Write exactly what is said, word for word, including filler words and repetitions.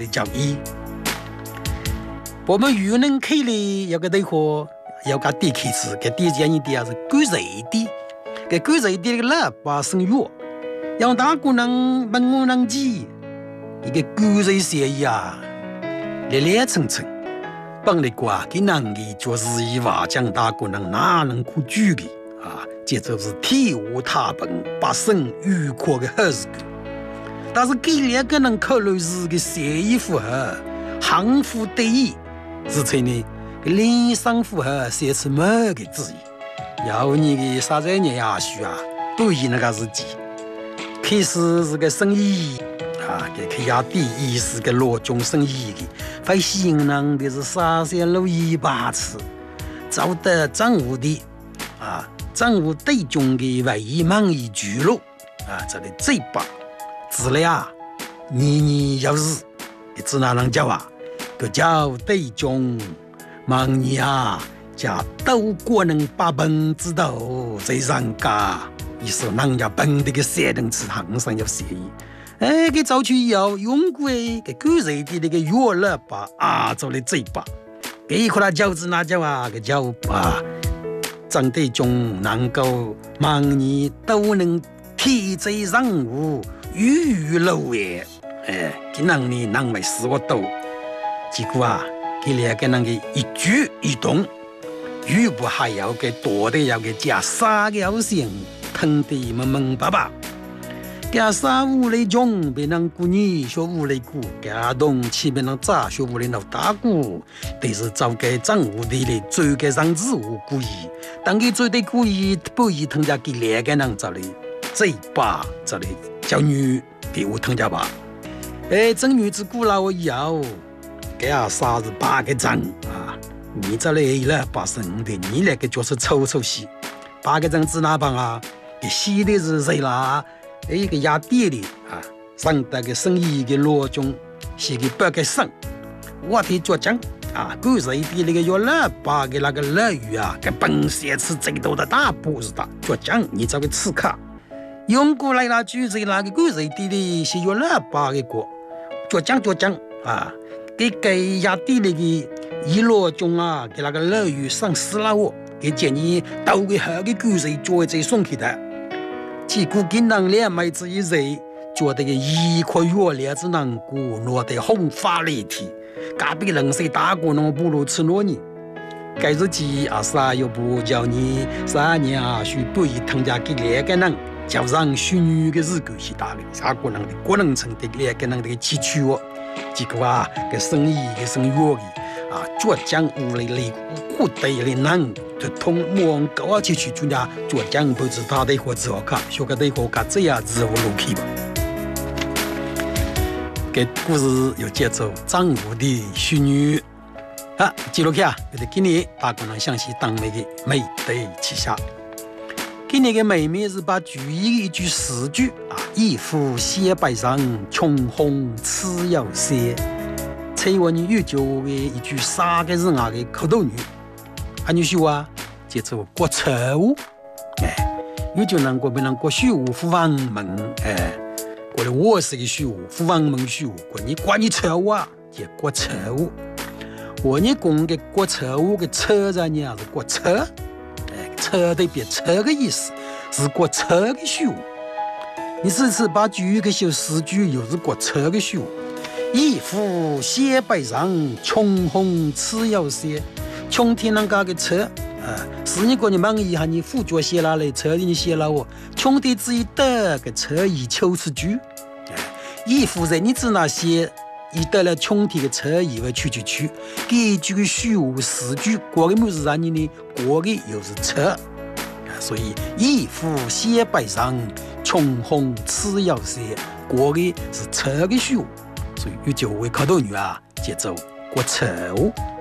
的教育。我们越能开里有个地方，有个地开始，给地建议的是管水地，给管水地的喇叭声乐，让大姑娘问我能记，一个管水协议啊，烈烈层层，本来瓜给男的就是一话讲大姑娘哪能可举的啊，这就是天下太平，百姓愉快的好日子。但是给两个人考虑是个协议符合，行符得意。是才呢，联商符合写出某个字义，要你的啥子人也许啊，对于那个自己，开始是个生意啊，给开下第一是个罗中生意的，非新人的是啥些路一把次，找得政府的啊，政府对中的为忙一居路啊，这里最棒，资料年年有日，只哪能叫啊？个叫对中忙你啊，叫都过能把本知道在上家，意思人家本地个山东祠堂上有协议，哎，给早去以后用过给古人的那个乐乐把啊做的嘴巴，给一块那饺子那叫啊个叫啊，张对中能够忙你都能体在任务，雨雨漏夜，哎，给能你能没死我都。结果啊，给两个人的一举一动，语不还要给多的要给加三个要先，疼得明明白白。加三五类中，别人姑娘学五类股，加动起别人早学五类老大股，但是早给政府的嘞最给上子无故意，当给最的故意不意疼家给两个人这里，嘴巴这里叫女给我疼家吧。哎，正女子古老我要。给啊，三十八个章啊！你这里了八十五的，你那个就是抽抽戏。八个章指哪帮啊？给写的是谁啦？一个压地的啊，上得个生意的罗中，写个八个省。我的作讲啊，古时的那个有了八个那个乐语啊，跟本写词最多的大不是的。作讲你这个刺客，用过来那句子那个古时的的是有了八个国，作讲作讲啊。给给压地那个一罗中啊，给那个乐语上死了我，给建议到给好个故事做这送去的，结果给人两妹子一人，觉得个一块月亮子难过，落得红发雷霆，隔壁人谁打过那不如吃糯米，该日记啊啥又不叫你三年啊许不一疼家给两个人，叫让许女的日子去打的，啥个人的个人成的两个人的起取哦。结果啊，个生意个生活的啊，浙江屋里里古代的人，就通往高去去住家，浙江不知他的伙子好看，学个的伙看这样子我路去吧。个故事有节奏，张武的虚女啊，记录下，有的今年大姑娘湘西当妹的美德旗下。今年的妹妹是把注意一句诗句啊，一夫写白上，穷红此有些。猜我你有就的一句三个字啊的口头语，还有说啊，叫做国策务，哎，有就能国别人国虚无富王门，哎，过来我是个虚无富王门虚无，过你管你策务啊，叫国策务。我你讲的国策务的策字呢是国策。车的别车的意思是国车的虚无，你这次把句个修诗句又是国车的虚无。一夫写白上，穷红此有些。穷天人家的车啊，是你个你忙一下你副脚写了来，车你写了我，穷的只一得个车以求此句。一夫在你只那些。一得了穷体的车以为去去去，给这个虚无诗句，过个么是让你呢？过个又是车，所以一夫写白上，穷红此有些，过个是车的虚无，所以有就会考到女啊，节奏过车哦。